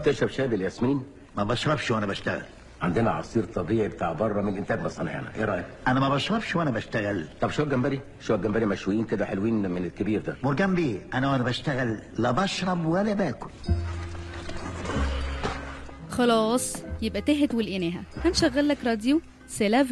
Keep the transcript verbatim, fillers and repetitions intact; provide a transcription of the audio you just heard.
بتشرب شاي بالياسمين؟ ما بشربش وانا بشتغل. عندنا عصير طبيعي بتاع بره من انتاج مصانعنا، ايه رايك؟ انا ما بشربش وانا بشتغل. طب شويه جمبري، شويه جمبري مشويين كده حلوين من الكبير ده. مرجان بيه، انا وانا بشتغل لا بشرب ولا باكل. خلاص يبقى تهت ولقيناها. هنشغل لك راديو سيلافي.